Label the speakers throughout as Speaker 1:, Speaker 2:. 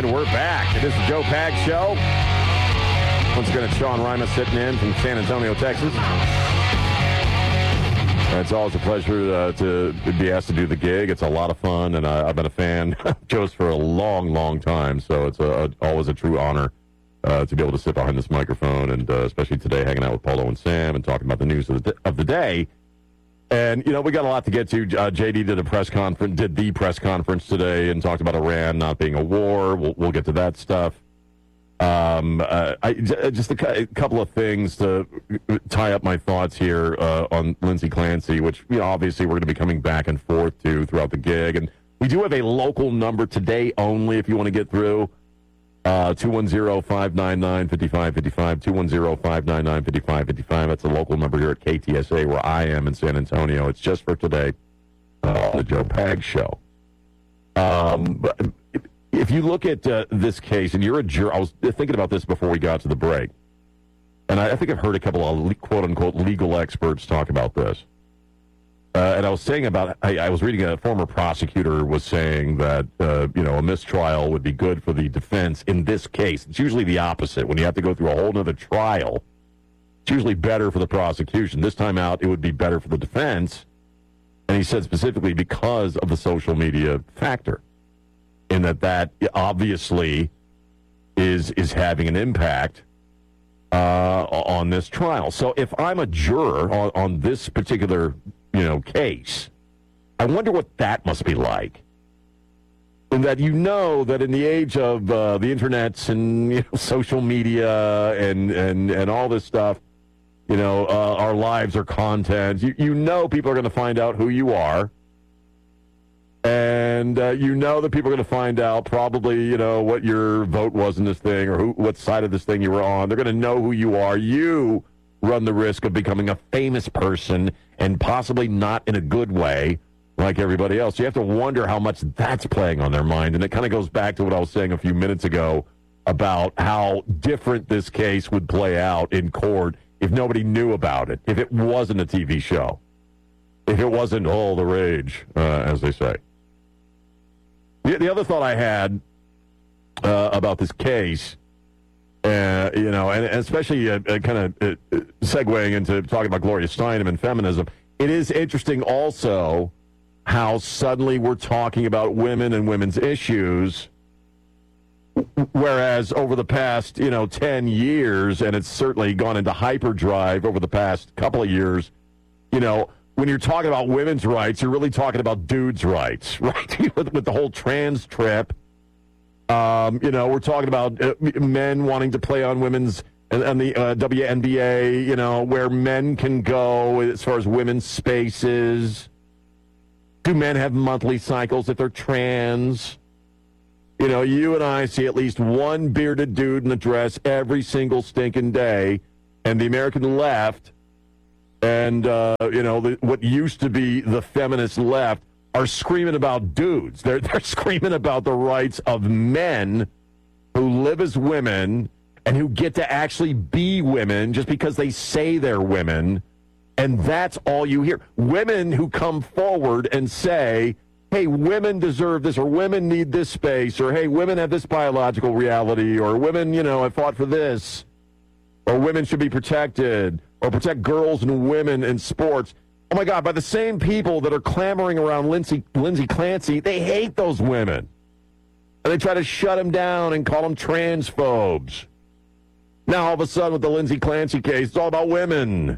Speaker 1: And we're back. It is the Joe Pag Show. Once again, it's Sean Rima sitting in from San Antonio, Texas. It's always a pleasure to be asked to do the gig. It's a lot of fun, and I've been a fan of Joe's for a long, long time, so it's always a true honor to be able to sit behind this microphone, and especially today hanging out with Paulo and Sam and talking about the news of the day. And, you know, we got a lot to get to. JD did the press conference today and talked about Iran not being a war. We'll get to that stuff. Just a couple of things to tie up my thoughts here on Lindsay Clancy, which, you know, obviously we're going to be coming back and forth to throughout the gig. And we do have a local number today only if you want to get through. 210-599-5555, 210-599-5555. That's a local number here at KTSA where I am in San Antonio. It's just for today on the Joe Pag Show. But if you look at this case, and you're a juror, I was thinking about this before we got to the break, and I think I've heard a couple of quote-unquote legal experts talk about this. And I was saying about, I was reading a former prosecutor was saying that, you know, a mistrial would be good for the defense in this case. It's usually the opposite. When you have to go through a whole other trial, it's usually better for the prosecution. This time out, it would be better for the defense. And he said specifically because of the social media factor, in that obviously is having an impact on this trial. So if I'm a juror on this particular case, I wonder what that must be like. And that that in the age of the internets and social media and all this stuff, our lives are content. People are going to find out who you are. And that people are going to find out probably, what your vote was in this thing or what side of this thing you were on. They're going to know who you are. You run the risk of becoming a famous person and possibly not in a good way like everybody else. You have to wonder how much that's playing on their mind. And it kind of goes back to what I was saying a few minutes ago about how different this case would play out in court if nobody knew about it, if it wasn't a TV show, if it wasn't all the rage, as they say. The other thought I had about this case, and especially kind of segueing into talking about Gloria Steinem and feminism, it is interesting also how suddenly we're talking about women and women's issues, whereas over the past, 10 years, and it's certainly gone into hyperdrive over the past couple of years, when you're talking about women's rights, you're really talking about dudes' rights, right? with the whole trans trip. We're talking about men wanting to play on women's and the WNBA, where men can go as far as women's spaces. Do men have monthly cycles if they're trans? You and I see at least one bearded dude in a dress every single stinking day, and the American left and, what used to be the feminist left are screaming about dudes. They're screaming about the rights of men who live as women and who get to actually be women just because they say they're women. And that's all you hear. Women who come forward and say, hey, women deserve this, or women need this space, or hey, women have this biological reality, or women, have fought for this, or women should be protected, or protect girls and women in sports. Oh, my God, by the same people that are clamoring around Lindsay Clancy, they hate those women. And they try to shut them down and call them transphobes. Now, all of a sudden, with the Lindsay Clancy case, it's all about women.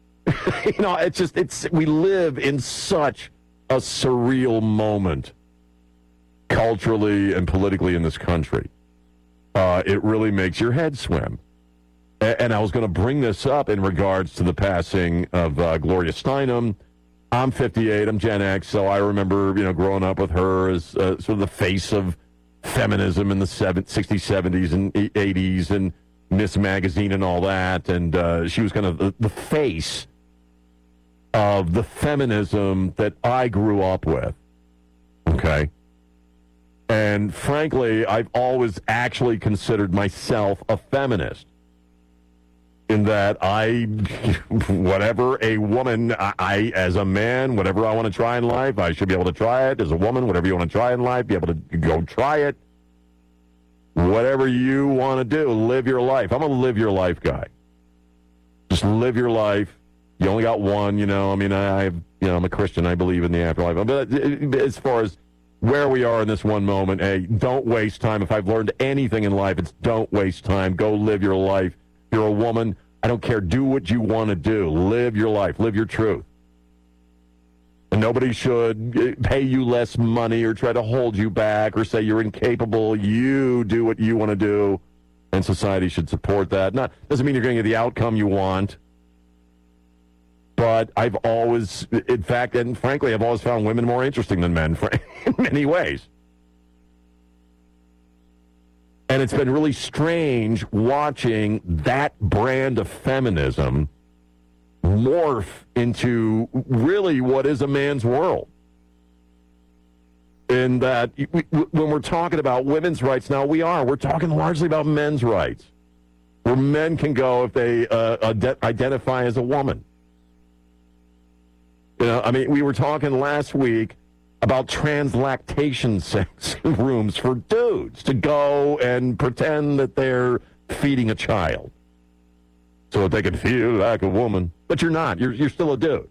Speaker 1: We live in such a surreal moment culturally and politically in this country. It really makes your head swim. And I was going to bring this up in regards to the passing of Gloria Steinem. I'm 58, I'm Gen X, so I remember, growing up with her as sort of the face of feminism in the 60s, 70s, and 80s, and Miss Magazine and all that. And she was kind of the face of the feminism that I grew up with. Okay? And frankly, I've always actually considered myself a feminist. In that whatever a woman, I as a man, whatever I want to try in life, I should be able to try it. As a woman, whatever you want to try in life, be able to go try it. Whatever you want to do, live your life. I'm a live your life guy. Just live your life. You only got one, I mean, I'm a Christian. I believe in the afterlife. But as far as where we are in this one moment, hey, don't waste time. If I've learned anything in life, it's don't waste time. Go live your life. If you're a woman, I don't care. Do what you want to do. Live your life. Live your truth. And nobody should pay you less money or try to hold you back or say you're incapable. You do what you want to do, and society should support that. Doesn't mean you're going to get the outcome you want. But I've always, in fact, and frankly, I've always found women more interesting than men in many ways. And it's been really strange watching that brand of feminism morph into really what is a man's world. In that, when we're talking about women's rights now, we're talking largely about men's rights, where men can go if they identify as a woman. We were talking last week about translactation rooms for dudes to go and pretend that they're feeding a child so that they can feel like a woman. But you're not. You're still a dude.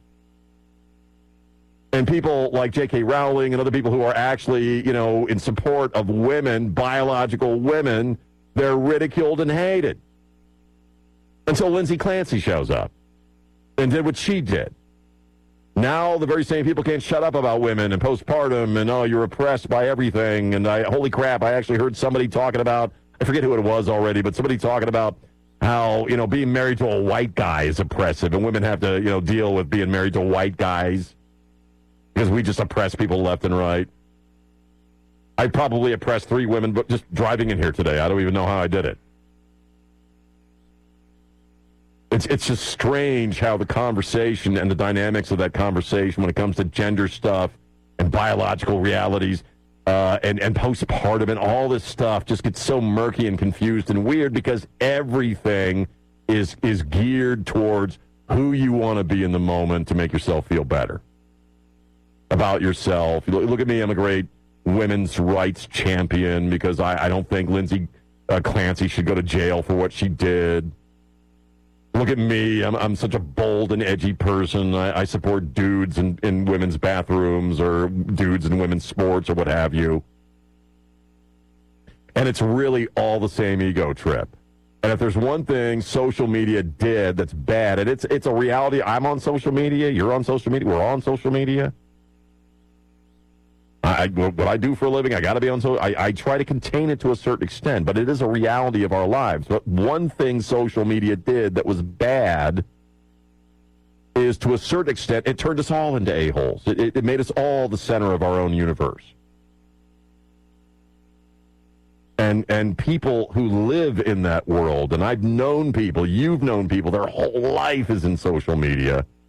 Speaker 1: And people like J.K. Rowling and other people who are actually, in support of women, biological women, they're ridiculed and hated. Until Lindsay Clancy shows up and did what she did. Now the very same people can't shut up about women and postpartum and, you're oppressed by everything. And holy crap, I actually heard somebody talking about, I forget who it was already, but somebody talking about how, being married to a white guy is oppressive and women have to, deal with being married to white guys because we just oppress people left and right. I probably oppressed 3 women, but just driving in here today. I don't even know how I did it. It's just strange how the conversation and the dynamics of that conversation when it comes to gender stuff and biological realities and postpartum and all this stuff just gets so murky and confused and weird because everything is geared towards who you want to be in the moment to make yourself feel better about yourself. Look at me. I'm a great women's rights champion because I don't think Lindsay Clancy should go to jail for what she did. Look at me. I'm such a bold and edgy person. I support dudes in women's bathrooms or dudes in women's sports or what have you. And it's really all the same ego trip. And if there's one thing social media did that's bad, and it's a reality. I'm on social media. You're on social media. We're on social media. What I do for a living, I got to be on social. I try to contain it to a certain extent, but it is a reality of our lives. But one thing social media did that was bad is, to a certain extent, it turned us all into a-holes. It made us all the center of our own universe. And people who live in that world, and I've known people, you've known people, their whole life is in social media.